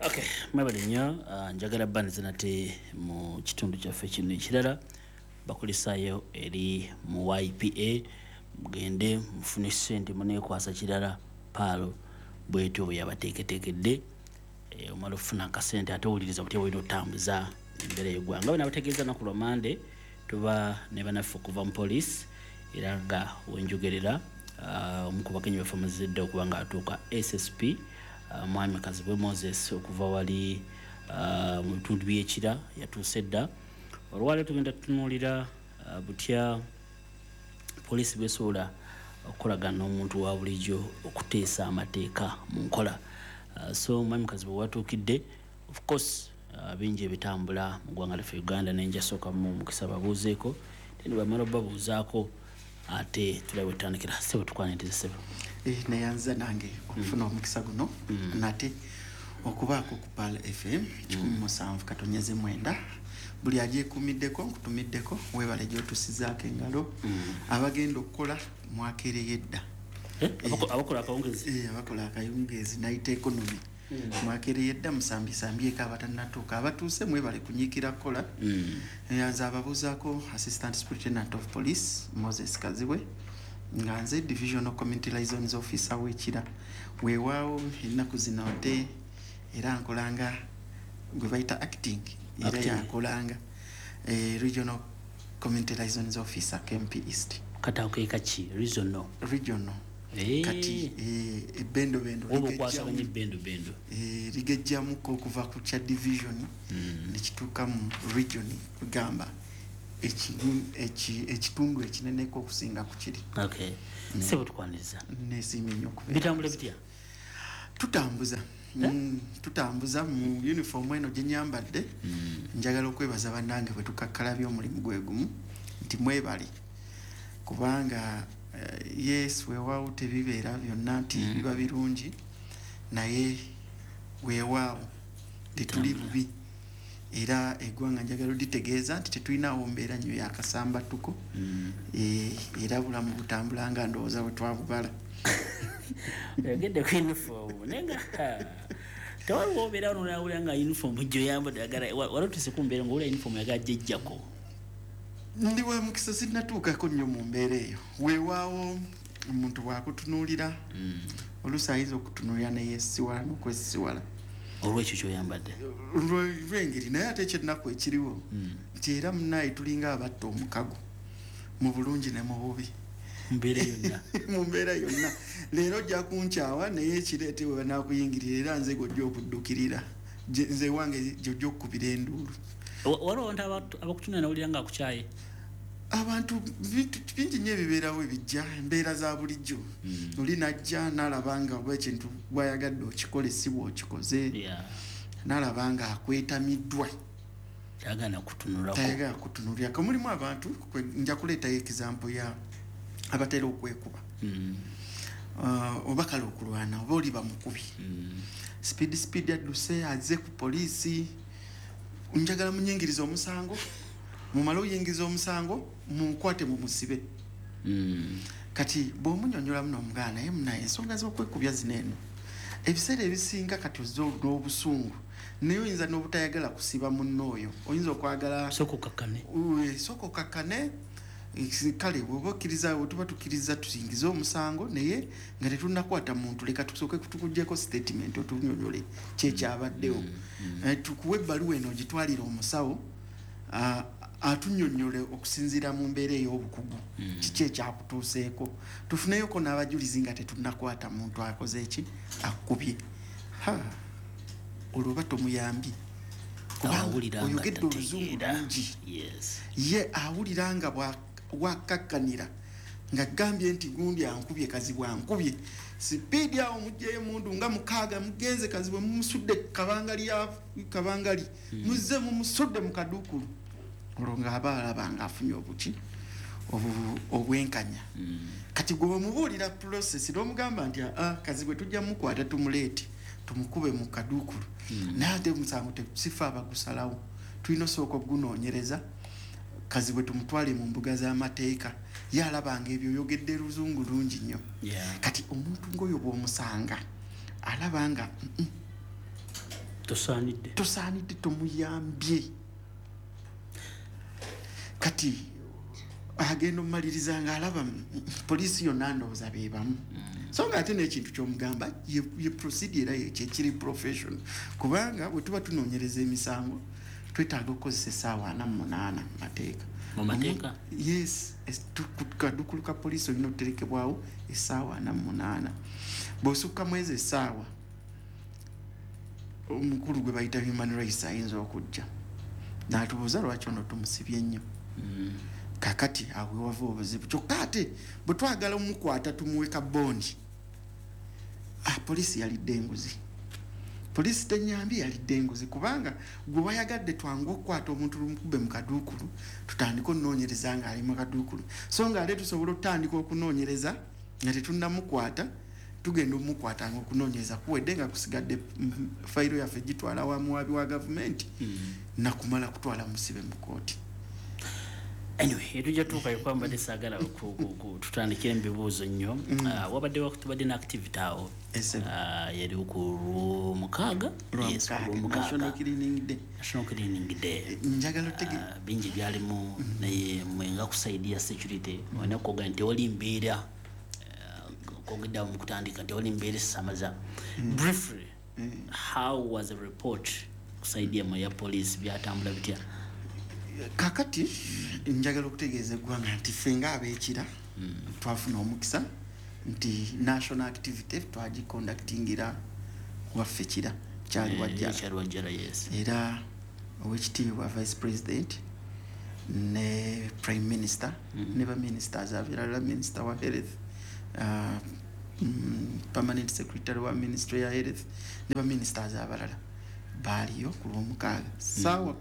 Okay, mwebale nnyo njagala baniza nate mu kitundu kyaffe kino ekirala bakulisayo eri mu YPA mugende mufune ssente muneekwasa kirala paalo bwetyo bwe yabateeketeekedde omala okufuna akasente ate owuliriza butya bwolina otambuza embeera y'eggwanga bwe nabategeeza naku lwa Mande tuba ne banaffe okuva mu poliisi era nga wenjogerera omu ku bagenyi baffe amazidde okuba nga atuuka SSP mwami Kazibwe Moses okuva wali mu bitundu by'ekira yatuuse dda olwaleero tugenda tutunuulira butya poliisi besobola okukolagana n'omuntu wa bulijjo okuteesa amateeka mu nkola so mwami Kazibwe watuukidde of course bingi ebitambula mu ggwanga lyaffe Uganda nenjasooka mu mukisa babuuzeeko teni bamala babuuzaako ate tulabe wetandikira sebo tukwaniriza sebo neyanza nange okufuna omukisa guno nate okubaako ku Pal FM 17.9 buli agyekumiddeko nkutumiddeko webale gyotusizaako engalo abagenda okukola mwakereyedda abakola akawungezi abakola akayungezi naita economy mwakereyedda musambisambyeko abatanatuuka abatuuse mwebale kunyiikira kukola yanza ababuuzaako Assistant Superintendent of Police Moses Kazibwe nga nze Divisional Community Liaisons Officer w'ekira weewaawo ennaku zino ate era nkolanga gwe bayita acting era yakolanga Regional Community Liaisons Officer Kempi East katao ke kachi regional kati bendo ligejjamu okuva ku kya division nekituuka mu region kugamba ekitundu ekineneko okusinga ku kiri sebo tukwaniriza nesiimye nnyo bitambula bitya tutambuza mu uniform eno gye nyambadde njagala okwebaza bannange bwe tukakkalabya omulimu gwe gumu nti mwebali kubanga yes weewaawo tebibeera byonna nti biba birungi naye weewaawo tetuli bubi era eggwanga njagala oditegeeza nti tetulinawo mbeera nnyo yakasambatuko era bulamu butambula nga ndowooza bwe twabubala oyogedde ku uniform nenga tewaliwo obeera onolawulira nga uniform gyoyambadde walotuse ku mbeera ngaowulira uniform yagala gyejjako ndi wa mukisa sinnatuukako nnyo mu mbeera eyo weewaawo omuntu bwakutunuulira oluusi ayinza okutunuulira neyesiwala n'okwesiwala olwekyo kyoyambadde lwengeri naye ate ekyennaku ekiriwo nti era munaayi tulinga abatta omukago mu bulungi ne mu bubi mu mbeera yonna leero ojja kunkyawa naye ekireete we banaakuyingirira era nze gojja okuddukirira nze wange gyojja okukubira enduulu waliwo abantu abakutunula nawulira nga akukyaye abantu bingi nnyo ebibeerawo ebijja embeera za bulijjo oli najja n'alaba nga oba ekintu bwayagadde okikole si bw'okikoze n'alaba nga akwetamiddwa tayagala kutunulirako mulimu abantu nja kuleetayo ekizampo ya abatera okwekuba oba kale okulwana oba oli bamukubi speed adduse azze ku poliisi njagala munyingiriza omusango mumale oyingiriza omusango munkwate mu musibe kati bw'omunyonyola muno omugana naye munaye ensonga z'okwekubya zineeno ebiseera ebisinga kati ozza n'obusungu naye oyinza n'obutayagala kusiba munnooyo oyinza okwagala soko kakkane kale bw'oba okkiriza bwe tuba tukkiriza tusingize omusango naye nga tetunnakwata muntu leka tusooke tukugyeko statement otunyonyole kyekyabaddewo tukuwa ebbaluwa eno gitwalira omusawo atunyonyole okusinziira mu mbeera ey'obukugu kiki ekyakutuuseeko tufuneyoko n'abajulizi nga tetunnakwata muntu akoze eki akubye olwo oba tomuyambi oyogedde oluzungu lungi ye awulira nga bwakakkanira nga gambye nti gundi ankubye Kazibwe ankubye sipiidi awo mugyeyo mundu nga mukaaga mugenze Kazibwe mumusudde kabangali muzze mumusudde mu kaduukulu olwo nga abaalaba nga afunye obuki obwenkanya kati gwe mubuulira process n'omugamba nti Kazibwe tujja mukwata tumuleete tumukube mu kaduukulu naye ate musango tetusifa abagusalawo tulina osooka okugunoonyereza Kazibwe tumutwale mu mbuga z'amateeka yalabanga ebyo yogedde luzungu lungi nnyo kati omuntu ng'oyo bw'omusanga alabanga tosaanidde tomuyambye kati agenda omumaliriza ng'alaba poliisi yonna ndowooza beebamu so nga ate n'ekintu ky'omugamba ye procedure era kyekiri profession kubanga bwe tuba tunoonyereza emisango twetaaga okukozesa essaawa 48 mu mateeka yes kadukulu ka poliisi olina okuterekebwawo essaawa 48 bw'osukka mwezi essaawa omukulu gwe bayita human rights ayinza okujja n'atubuuza lwaki ono tumusibye nnyo kakati awe wava obuzibu kyokka ate bwe twagala omukwata tumuweka bondi poliisi yalidde enguzi poliisi tenyambye yalidde enguzi kubanga gwe wayagadde twangu okukwata omuntu lumukube mu kaduukulu tutandika okunoonyereza ng'ali mu kaduukulu so ng'ate tusobola okutandika okunoonyereza nga tetunnamukwata tugenda omukwata nga okunoonyereza kuwedde nga kusigadde fayiro yaffe gitwala wa muwabi wa gavumenti nakumala kutwala musibe mu kooti. Anyway, etujja tuukayo kwambadde saagala tutandikira ebibuuzo nnyo wabadde tubadde na activity awo yali ku Lwomukaaga National Cleaning Day njagala bingi byalimu naye mwenga kusaidia security olina kukoga nti oli mbeera kogedda mu kutandika nti oli mbeera esamaza briefly how was the report kusaidia mu ya police byatambula bitya kakati njagala okutegeeza eggwanga nti ffe ng'abeekira twafuna omukisa nti national activity twagiconductingira waffe kira kyali wajjala era owekitiibwa vice president ne prime minister ne baministers abirala minister wa health permanent secretary wa ministry ya health ne baministers abalala baaliyo ku Lwomukaaga saawa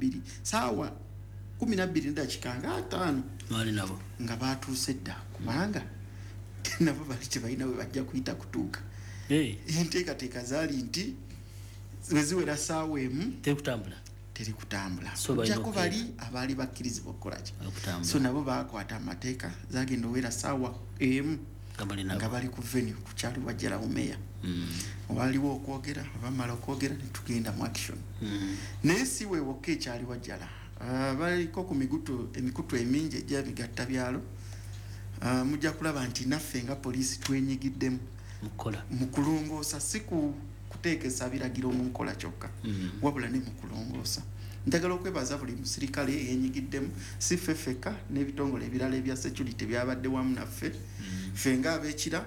12 dakika nga 5 baali nabo nga baatuuse dda kubanga nabo bali tebalina we bajja kuyita kutuuka enteekateeka zaali nti weziwera saawa emu teri kutambula ojjako bali abaali bakkirizibwa okukolaki so nabo baakwata amateeka zagenda owera saawa emu nga bali ku venue ku kyali wajjala umeya waliwo okwogera abamala okwogera netugenda mu action naye si weewokka ekyali wajjala baliko ku emikutu emingi egy'ebigatta byalo mujja kulaba nti naffe nga poliisi twenyigidde mu kulongoosa si kuteekesa biragiro mu nkola kyokka wabula ne mu kulongoosa njagala okwebaza buli musirikale yenyigiddemu si ffe ffekka n'ebitongole ebirala ebya security byabadde wamu naffe ffe ng'abeekira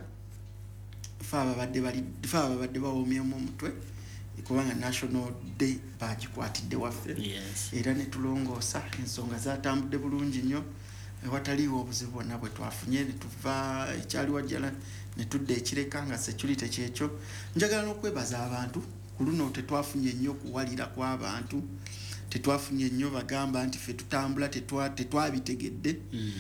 ffe ababadde bawoomyemu omutwe kubanga national day bagikwatidde waffe era ne tulongoosa ensonga zatambudde bulungi nnyo ewataliiwo obuzibu bwonna bwe twafunye ne tuva ekyali wajjala ne tudda ekireka nga security kyekyo njagala n'okwebaza abantu ku luno tetwafunye nnyo kuwalira kw'abantu tetwafunye nnyo bagamba nti ffe tutambula tetwabitegedde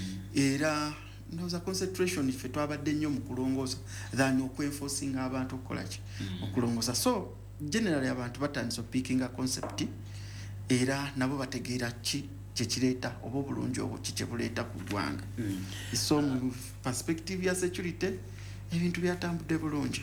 era ndowooza concentration ffe twabadde nnyo mu kulongoosa than okwenforcing abantu okukolaki okulongoosa so generally abantu batandise opickinga concept era nabo bategeera kyekireeta oba obulungi obwo kikyebuleeta ku ggwanga so mu perspective ya security ebintu byatambudde bulungi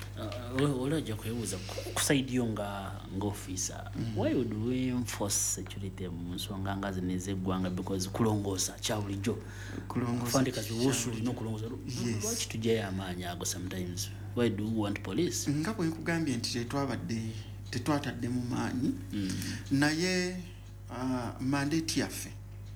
olajja kwebuuza kusaidiyo ng'officer why would we enforce security mu nsonga nga zino ez'eggwanga because kulongoosa kya bulijjo fandikazi wosu olina okulongoosa lwaki tujjayo amaanyi ago sometimes why do we want police nga bwe nkugambye nti tetwatadde mu maanyi naye mandate yaffe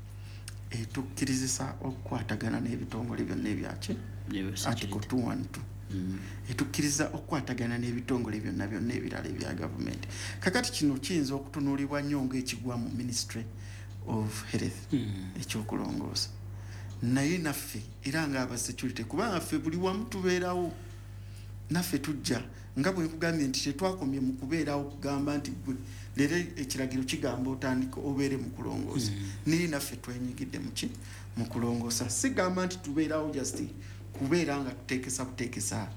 etukkirizisa okukwatagana n'ebitongole byonna ebyaki article 212 etukkiriza okukwatagana n'ebitongole byonna ebirala ebya gavumenti kakati kino kiyinza okutunuulibwa nnyo ng'ekigwa mu ministry of health ekyokulongoosa naye naffe era ng'aba security kubanga ffe buli wamu tubeerawo naffe tujja nga bwe nkugambye nti tetwakomye mu kubeerawo kugamba nti gwe leero ekiragiro kigamba otandika obeere mu kulongoosa naye naffe twenyigidde mu kulongoosa sigamba nti tubeerawo just kubeera nga tuteekesa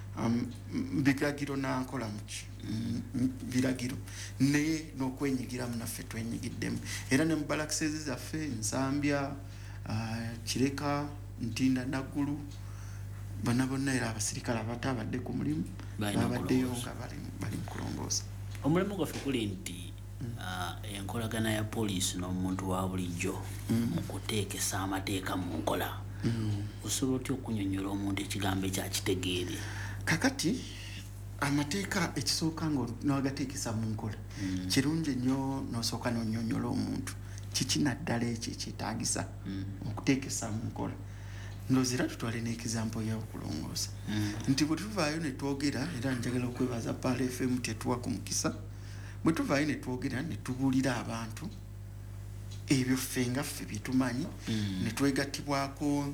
biragiro nankola muki biragiro naye n'okwenyigiramu naffe twenyigidemu era ne mu balakisezi zaffe nsambya kireka ntinda naggulu bonna era abasirikale abatabadde ku mulimu babaddeyo nga bali mu kulongoosa Omulimu gwaffe guli nti enkolagana ya poliisi n'omuntu wa bulijjo mu kuteekesa amateeka mu nkola. Osobola otya okunnyonnyola omuntu ekigambo ekyakitegeere? Kakati amateeka ekisooka ng'ogateekesa mu nkola kirungi nnyo n'osooka n'onnyonnyola omuntu kiki naddala ekyo ekyetaagisa okuteekesa mu nkola. Ndozira tutwale n'ekizampo y'okulongoosa nti bwe tuvaayo ne twogera, era njagala okwebaza Pal FM tetuwa ku mukisa, bwe tuvaayo ne twogera ne tubuulira abantu ebyo ffe nga ffe bye tumanyi ne twegattibwako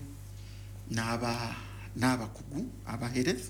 n'abakugu abahereza.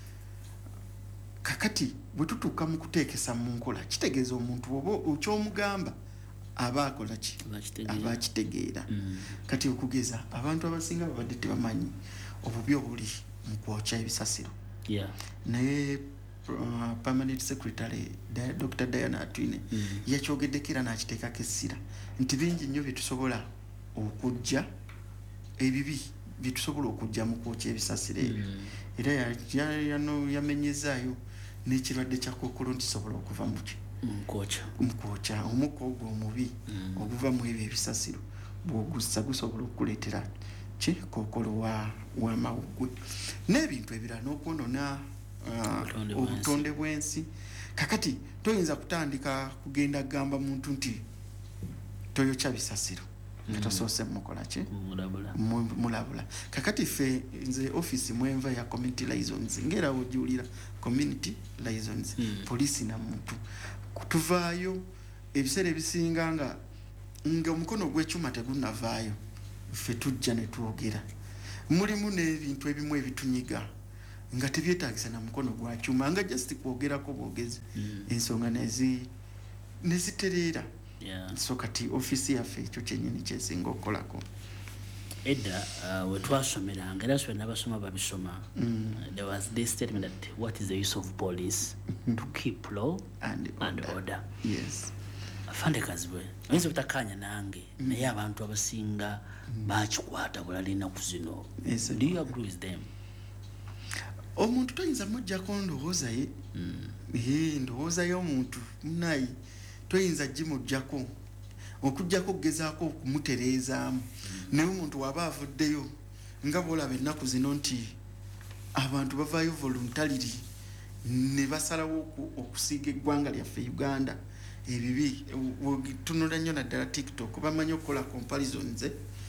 Kakati bwe tutuuka mu kuteekesa mu nkola kitegeeza omuntu oba okyomugamba aba akola ki? Aba akitegeera. Kati okugeza abantu abasinga babadde tebamanyi obubi obuli mu kwokya ebisasiro. Naye Permanent Secretary Dr. Diana Atwine yakyogeddeko era n'akiteekako essira nti bingi nnyo bye tusobola okujja, ebibi bye tusobola okujja mu kwokya ebisasiro ebyo. Era yamenyezaayo n'ekirwadde kya kookolo nti sobola okuva mu ki? Mukwokya omukka ogwo omubi oguva mu ebyo ebisasiro bw'ogussa gusobola okukuleetera ki? Kookolo w'amawuggwe n'ebintu ebirala n'okwonoona obutonde bw'ensi. Kakati toyinza kutandika kugenda kugamba muntu nti toyokya bisasiro nga tosoose mukola ki? Mulabula. Kakati ffe nze office mwenva ya community liaisons ngera ojuulira community liaisons poliisi na muntu kutuvaayo ebiseera ebisinga nga omukono gw'ekyuma tegunnavaayo ffe tujja ne twogera. Mulimu n'ebintu ebimu ebitunyiga nga tebyetaagisa na mukono gwa kyuma nga just kwogerako bwogezi ensonga nezitereera. So kati office yaffe ekyo kyennyini kyesinga okukolako. Edda we twasomeranga era ffe n'abasoma babisoma, there was this statement that what is the use of police to keep law and order. Yes. Afande Kazibwe oyinza obutakkaanya nange naye abantu abasinga bakikwata bulala ennaku zino. Do you agree with them? Omuntu toyinza mujjako ndowooza ye ndowooza y'omuntu munayi toyinza gimujjako okujjako okugezaako okumutereezaamu. Naye omuntu waba avuddeyo nga bw'olaba ennaku zino nti abantu bavaayo voluntarily ne basalawo okusiiga eggwanga lyaffe Uganda ebibi. Tunula nnyo naddala TikTok bamanyi okukola comparisons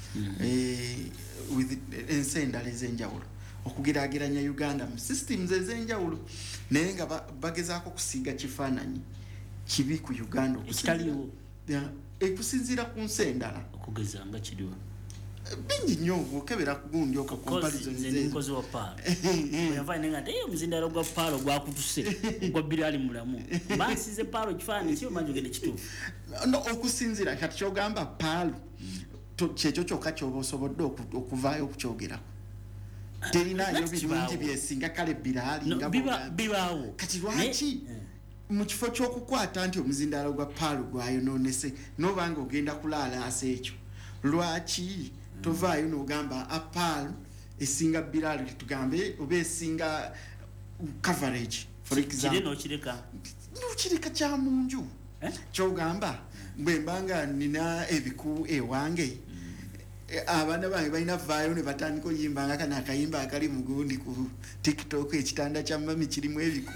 with ensi endala ez'enjawulo, okugeraageranya Uganda mu systems ez'enjawulo naye nga bagezaako okusiiga kifaananyi kibi ku Uganda ekitaliwo ekusinziira ku nsi endala. Okugeza nga kiriwo bingi nnyo okebera kugundi okakompalizoninkozi wa Paalo oyava nenga nti omuzindalo gwa Paalo gwakutuse gwa Birali mulamu bansize Paalo kifaananyi si omanyi ogende kituufu okusinziira kati kyogamba Paalo kyekyo kyokka kyoba osobodde okuvaayo okukyogerako. Terinayo birungi byesinga kale Birali nga bibaawo. Kati lwaki mu kifo ky'okukwata nti omuzindalo gwa Paalo gwayonoonese n'obanga ogenda kulaalaasa ekyo, lwaki tovaayo n'ogamba Paalo esinga Birali tugambe oba esinga coverage for example n'okireka kya mu nju kyogamba bwe mbanga nina ebiku ewange abaana bange balina vaayo ne batandika oyimbanga kana akayimba akali mu gundi ku TikTok ekitanda kya mami kirimu ebiku.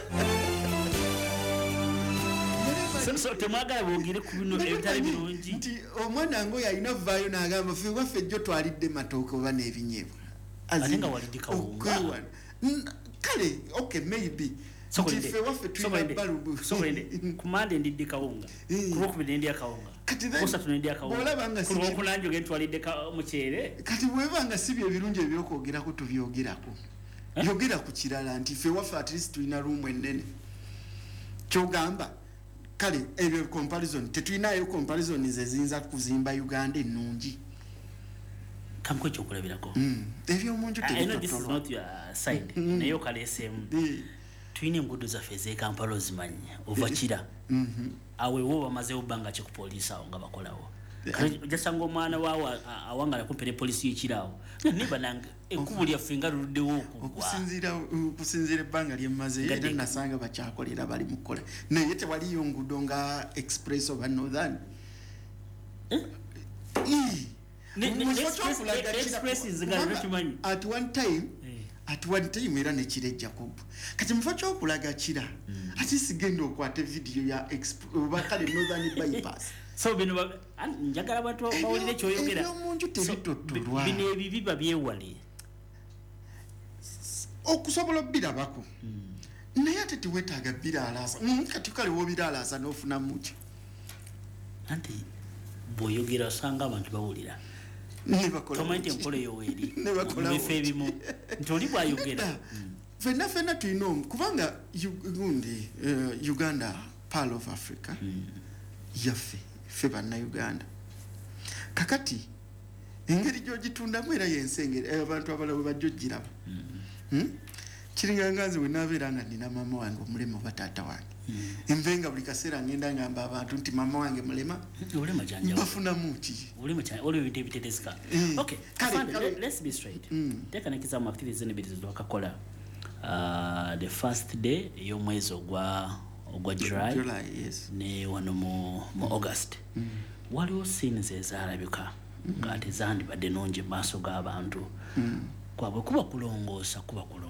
So temwagala boogere ku bino ebitali birungi nti omwana ngo yalina vaayo n'agamba ffe waffe jjo twalidde matooke oba n'ebinyeebwa ate nga walidde kawunga kale okay maybe ffe waffe tulina balubu kumande ndidde kawunga kulwokubiri nendya kawunga kusatu nendya kawunga kulwokunanjo ge twalidde mukyere. Kati bwebanga si bye birungi ebyokwogerako tubyogerako yogera ku kirala nti ffe waffe at least tulina ruumu ennene kyogamba. Kale ebyo comparison tetulinayo comparison eziyinza kuzimba Uganda ennungi. Kamko ekyokulabirako ebyomunju naye okaleesemu tulina enguudo zaffe ez'Ekampala ozimanyi ova kira awo ewo bamazeewo bbanga ki ku poliisi awo nga bakolawo jasanga omwana waawo awangala kumpe ne polisi y'ekiraawo niba nange ekkubo lyaffe nga luluddewo okusinziira ebbanga lyemmaze era nasanga bakyakolera bali mukola naye tewaliyo nguudo nga express oba northern at one time era nekirejja kubba kati mufo kyokulaga kira ati sigenda okwata video ya oba kale northern bypass so bino njagala bantu bawulire kyoyogera bino ebibiba byewale okusobola birabako naye ate tiwetaaga biralaasa kati kale wobiralaasa n'ofuna muki anti bw'oyogera osanga abantu bawulira tomanyi enkola eyoweri mubifo ebimu nti oli bwayogera fenna tulina kubanga gundi Uganda Pearl of Africa yaffe ffe bannayuganda kakati engeri gyogitundamu era yensengeri abantu abalala bajja ogiraba kiringa nganze bwe naabeera nga nina maama wange omulema oba taata wange envenga buli kaseera ngenda ngamba abantu nti maama wange mulema bafunamu ki let's be straight tekanikiza mu activities n'ebitizo twakakola the first day ey'omwezi ogwa July ne wano mu August waliwo scenes ezaalabika nga tezandibadde nungi mu maaso g'abantu kwabwe kuba kulongoosa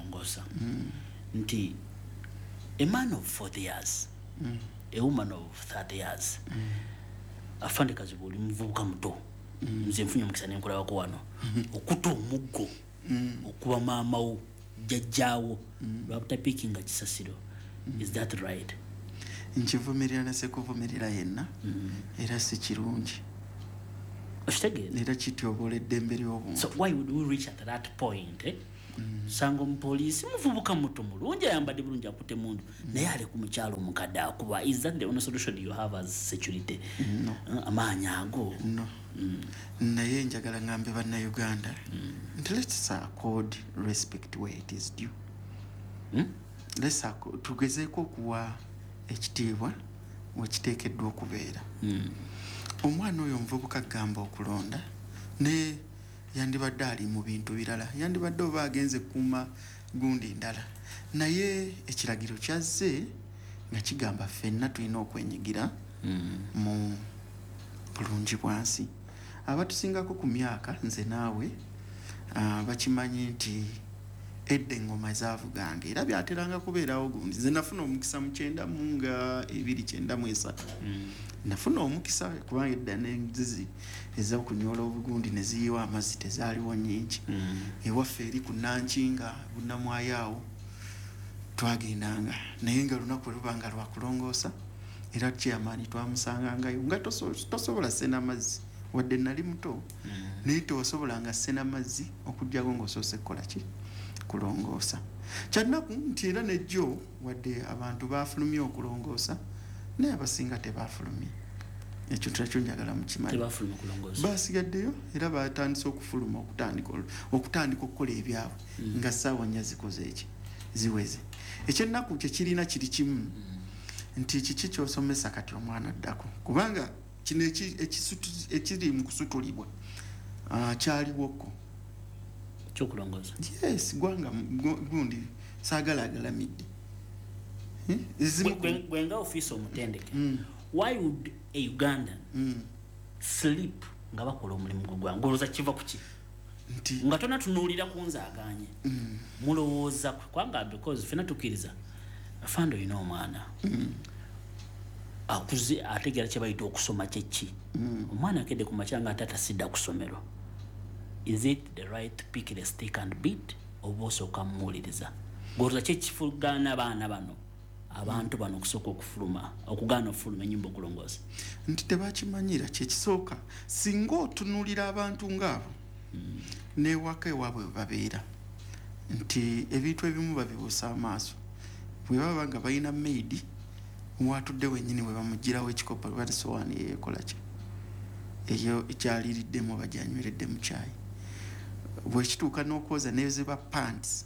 nti a man of 40 years a woman of 30 years afandikazi buli muvubuka muto nze nfunye omukisa nenkolawako wano okuta omuggo okuba maamawo jjajjaawo lwabutapiikinga kisasiro is that right? Nkivumirira na sekuvumirira yenna era si kirungi era kityobola eddembe ly'obuntu. So why would we reach at that point sanga omupoliisi muvubuka muto mulungi ayambadde bulungi akute mundu naye ali ku mukyalo omukadde akuba is that the only solution you have as security? Amaanyi ago naye njagala ngambe bannayuganda nti let's accord respect where it is due. Tugezeeko okuwa ekitiibwa wekiteekeddwa okubeera. Omwana oyo omuvubuka gamba okulonda ne yandibadde ali mu bintu birala yandibadde oba agenze kuuma gundi ndala naye ekiragiro kyazze nga kigamba ffenna tulina okwenyigira mu bulungi bwansi. Abatusingako ku myaka nze naawe bakimanyi nti edda engoma ezavuganga era byateranga kubeerawo gundi nze nafuna omukisa mu 1993 nafuna omukisa kubanga edda n'enzizi ez'okunyola obugundi ne ziyiwa amazzi tezaaliwo nnyingi ewaffe eri ku Nankinga bunnamwayawo twagendanga naye nga lunaku lubanga lwakulongoosa era chairman twamusangangayo nga tosobola sena mazzi wadde nali muto naye tosobolanga sena mazzi okujjago ng'osoose kukola ki kulongoosa kyannaku nti era nejjo wadde abantu baafulumye okulongoosa naye abasinga tebaafulumye ekyo turakyo njagala mukimanyi basigaddeyo era batandise okufuluma okutandika okukola ebyabwe nga ssaawa nnya zikoze eki ziweze ekyennaku kyekirina kiri kimu nti kiki kyosomesa kati omwana addako kubanga kino ekiri mu kusutulibwa kyaliwoko kyokulongoosa. Yes, gwanga gundi sagalagala midde. Gwenga office omutendeke. Why would a Ugandan sleep nga bakola omulimu gwange ngoloza kiva kuki nga tona tunuulira kunzaaganye mulowooza kwanga because fena tukiriza afando yino omwana akuze ategera kye bayita okusoma kyeki omwana akedde ku makyanga atata sidda kusomero. Is it the right to pick the stick and beat oba osooka muwuliriza ngoloza kyekifugaana abaana bano abantu bano okusooka okufuluma okugaana okufuluma ennyumba okulongoosa nti tebakimanyira kyekisooka singa otunuulira abantu ng'abo n'ewaka ewaabwe babeera nti ebintu ebimu babibuusa amaaso bwe baba nga balina maidi watudde wennyini we bamugirawo ekikopo lwati sowaani yeekola ki eyo ekyaliriddemu bajanyweredde mu kyayi bwekituuka n'okwoza neziba pants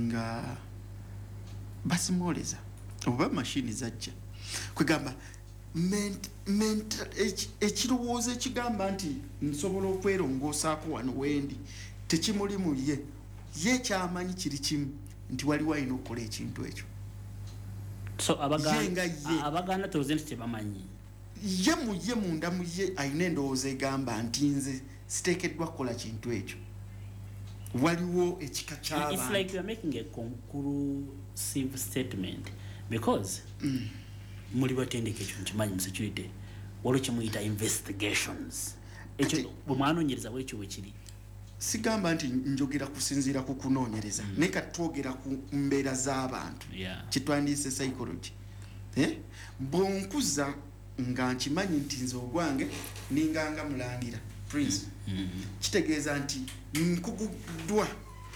nga basimoleza oba mashini zajja kwegamba ekirowoozo ekigamba nti nsobola okwerongoosaako wano wendi tekimuli mu ye kyamanyi kiri kimu nti waliwo alina okukola ekintu ekyo. So abaganda toze nti tebamanyi ye munda mu ye alina endowooza egamba nti nze siteekeddwa kukola kintu ekyo. Waliwo ekika ky'abantu. It's like you are making a conclusive statement because muli batendeke ekyo nkimanyi mu security waliwo kyemuyita investigations ekyo bwemwanonyereza bwekyo bwekiri. Sigamba nti njogera kusinziira ku kunoonyereza naye kati twogera ku mbeera z'abantu kitwandiise psychology. Bw'onkuza nga nkimanyi nti nze ogwange ninganga mulangira prince kitegeeza nti nkuguddwa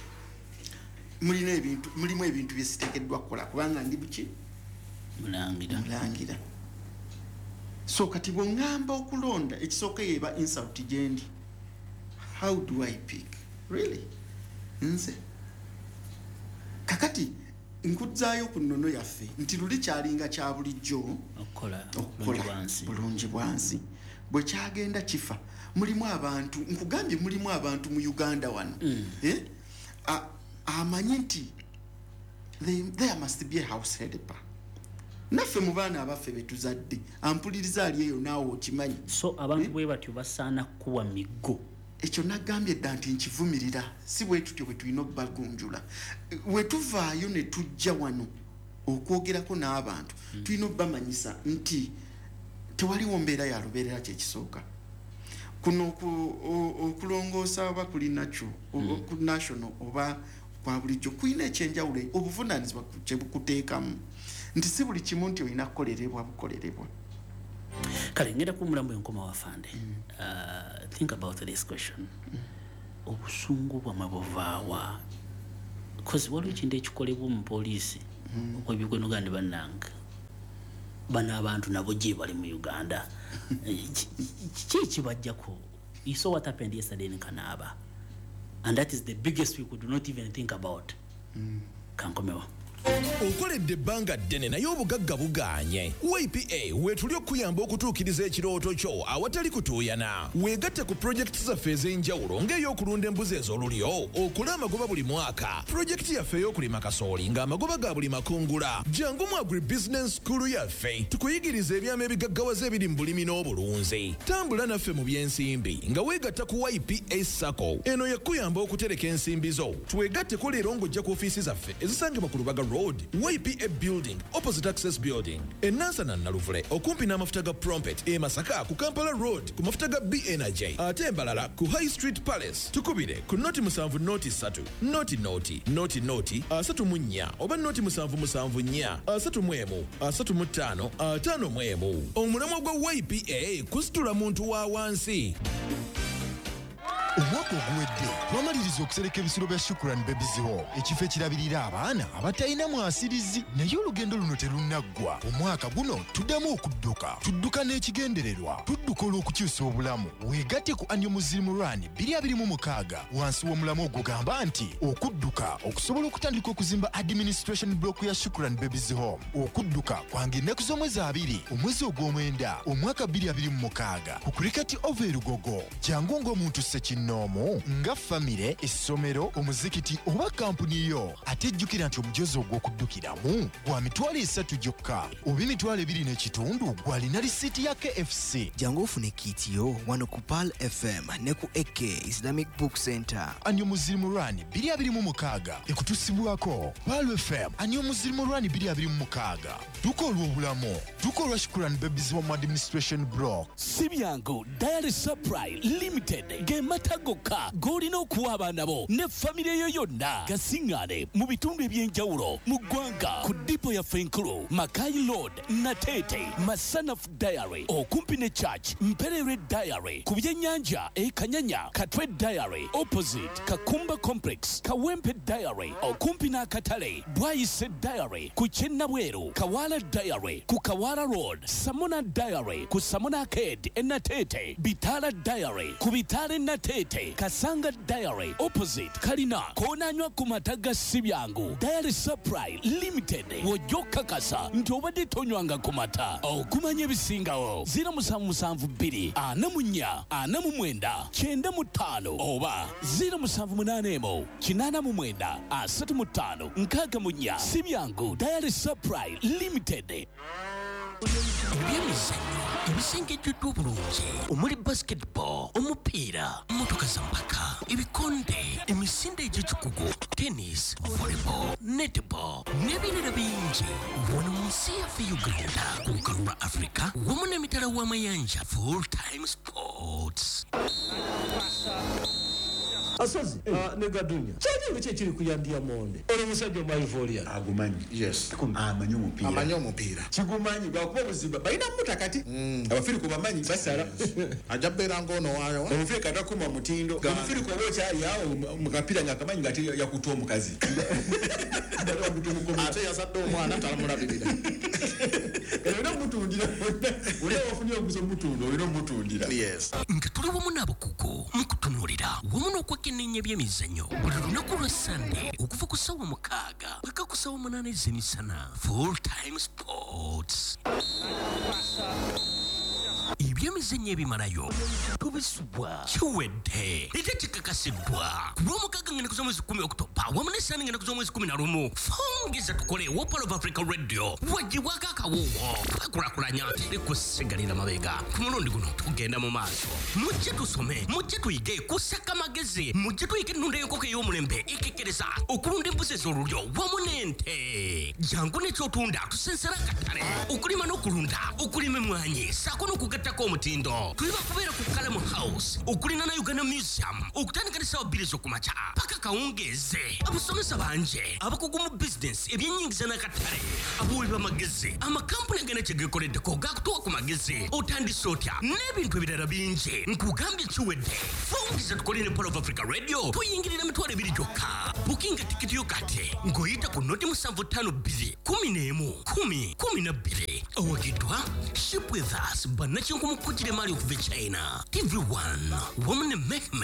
mulimu ebintu bye siteekeddwa kukola kubanga ndi buki mulangira. So kati bw'oŋŋamba okulonda ekisooka yeba insult gyendi. How do I pick? Really? Nze. Kakati nkuzaayo ku nnono yaffe nti luli kyalinga kya bulijjo okukola bulungi bwansi bwe kyagenda kifa. Mulimu abantu nkugambye mulimu abantu mu Uganda wano amanyi nti there must be a house helper. Naffe mu baana abaffe betuzadde ampuliriza ali eyo naawe okimanyi. So abantu bwe batyo basaana kuwa migo. Ekyo nagambye dda nti nkivumirira si bwe tutyo bwe tulina okubagunjula. We tuvaayo ne tujja wano okwogerako n'abantu tulina okubamanyisa nti tewaliwo mbeera ya lubeerera kyekisooka. Kuno okulongoosa oba kuli nakyo ku national oba kwa bulijjo kulina ekyenjawulo obuvunaanyizibwa kye bukuteekamu nti si buli kimu nti olina kukolerebwa bukolerebwa. Kale ngenda kumulamu enkoma wafande. Think about this question. Obusungu bwamwe buvaawa because waliwo ekintu ekikolebwa mu poliisi okwebigwenuganda bannanga bano abantu nabo gye bali mu Uganda kiki kibajjako. You saw what happened yesterday in Kanaba and that is the biggest we could not even think about. Kankomewa okoledde ebbanga ddene naye obugagga bugaanye. YPA weetuli okuyamba okutuukiriza ekirooto kyo awatali kutuuyana. Weegatte ku pulojekiti zaffe ez'enjawulo ng'ey'okulunda embuzi ez'olulyo, okula amagoba buli mwaka, pulojekiti yaffe ey'okulima kasooli ng'amagoba ga buli makungula. Jangu mu agribusiness school yaffe tukuyigiriza ebyama ebigaggawaza ebiri mu bulimi n'obulunzi. Tambula naffe mu by'ensimbi nga weegatta ku YPA Sacco. Eno yakuyamba okutereka ensimbi zo. Twegatteko leero ng'ojja ku ofiisi zaffe ezisangibwa ku Lubaga Road, YPA Building, opposite Access Building. Enansana Naluvule, okumpi n'amafuta ga Prompet. Masaka ku Kampala Road, ku mafuta ga B Energy. Ate Embalala ku High Street Palace. Tukubire ku noti 7 noti 3. Noti 34 oba noti 7 35 Omulamwa gwa YPA kusitula muntu wa wansi. Omwaka oguwedde twamaliriza okusereka ebisiro bya Shukran Babies Home, ekifo ekirabirira abaana abatalina mwasirizi, naye olugendo luno terunaggwa. Omwaka guno tuddamu tudduka n'ekigendererwa, tudduka olw'okukyusa obulamu. Weegatte ku Annual Muslim Run 2026 wansi w'omulamwa ogugamba nti okudduka okusobola okutandika okuzimba administration block ya Shukran Babies Home. Okudduka kwange ennaku z'omwezi 2 omwezi ogw'omwenda omwaka 2026 ku Cricket Over Lugogo. Jangu ng'omuntu Nomo nga famire, essomero, omuzikiti oba kampuni yo. Ate jjukira nti omujozi ogw'okuddukiramu gwa mitwalo 3 gyokka oba emitwalo 2.5 gwalina lisiiti ya KFC. Jangu ofune kiti yo wano ku Pal FM ne ku AK Islamic Book Center. Annual Muslim Run 2026 ekutusibwako Pal FM. Annual Muslim Run 2026 duka olw'obulamu, duka olwa Shukran Babies Home Administration Block. Sibyango Diary Supply Limited Matagoka golina okuwa abaana bo ne famire yo yonna gasiŋŋaane mu bitundu eby'enjawulo mu ggwanga ku dipo ya Fenkulu, Makai Road, Natete, Masanaf Diary okumpi ne Church, Mperere Diary ku byennyanja Kanyanya, Katwe Diary opposite Kakumba Complex, Kawempe Diary okumpi n'akatale, Bwayise Diary ku Kyennabweru, Kawala Diary ku Kawala Road, Samona Diary ku Samona Arcade Natete, Bitala Diary ku Bitale Natete baleete Kasanga Diary opposite Kalina koonanywa ku mataga Sibyangu Diary Supply Limited wojokakasa nti obadde tonywanga ku mata okumanya ebisingawo 0772 44 49 95 oba 0781 89 35 64 Sibyangu Diary Supply Limited. Ebyemizannyo ebisengejjuddwa obulungi omuli basketball, omupiira, motoka za mpaka, ebikonde, emisinde egy'ekikugu, tennis, volleyball, netball n'ebirala bingi wano mu nsi yaffe Uganda ku lukalu lwa Africa wamu n'emitala w'amayanja Full Time Sports. Asozi negadunya kyali kiri kuyandia monde ono musajja maivolia agumanyi yes amanyi omupiira kigumanyi gwakuba buziba balina mutakati abafiri ku bamanyi basala ajabera ngono wayo omufiri katakuma mutindo omufiri ko bocha yawo mukapira ngakamanyi ngati yakutoa omukazi ate yasadde omwana talamulabirira era mutundira ule wafunye okuzo mutundo olino mutundira yes nkatuli wamu n'abakugu mukutunulira wamu n'okwekenneenya by'emizannyo buli lunaku lwa Sunday okuva ku ssaawa 6 paka ku ssaawa 8 ez'emisana. Full Time Sports. Ebyemizannyo ebimalayo tubisubwa kiwedde era kikakasiddwa ku lw'omukaaga ngenda kuza mwezi 10 Oktoba wamu n'essaani ngenda kuza mwezi 11 fongeza tukole Wopal of Africa Radio wagibwako akawuwo twakulakulanya tekusigalira mabega ku mulundi guno tugenda mu maaso mujje tusome mujje tuyige kusaka magezi mujje tuyige ennunda y'enkoko ey'omulembe ekekkereza okulunda embuzi ez'olulyo wamu n'ente jangu n'ekyotunda tusensera akatale okulima n'okulunda okulima emmwanyi saako n'okugattako omutindo tuliba kubeera ku Kalamu House okulina na Uganda Museum okutandika ne ssaawa 2 ez'okumakya paka kawungeeze abasomesa banje abakugu mu bizinesi ebyennyingiza n'akatale abawi b'amagezi amakampuni agenda kye geekoleddeko gakutuwa ku magezi otandise otya n'ebintu ebirala bingi nkugambye kiwedde fongeza tukole ne Polo of Africa Radio tuyingirira emitwalo 2 gyokka bukinga tikiti yo kati ng'oyita ku noti 752 11 10 12 owagidwa Ship with Us bannakyenku mukujire mali okuva China TV1 wamu ne Mehmet